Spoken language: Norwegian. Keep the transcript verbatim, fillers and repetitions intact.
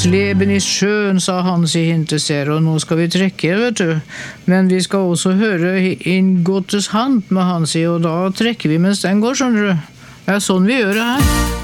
Das Leben ist schön, sa Hans i Hinterser, og nå skal vi trekke, vet du. Men vi skal også høre In Gottes hand med Hansi, og da trekker vi mens den går, skjønner du. Det er sånn vi gjør det her.